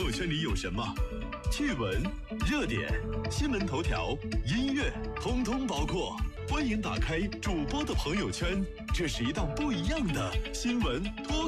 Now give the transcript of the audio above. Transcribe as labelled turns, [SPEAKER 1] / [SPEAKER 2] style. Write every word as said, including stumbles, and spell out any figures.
[SPEAKER 1] 朋友圈里有什么？趣闻、热点、新闻头条、音乐，通通包括。欢迎打开主播的朋友圈，这是一档不一样的新闻脱